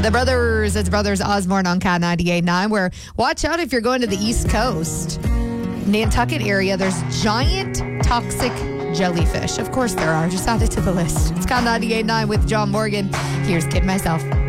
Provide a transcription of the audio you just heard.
The brothers, it's Brothers Osborne on Cat 98.9, where watch out if you're going to the East Coast. Nantucket area, there's giant toxic jellyfish. Of course there are. Just add it to the list. It's Cat 98.9 with John Morgan. Here's Kid Myself.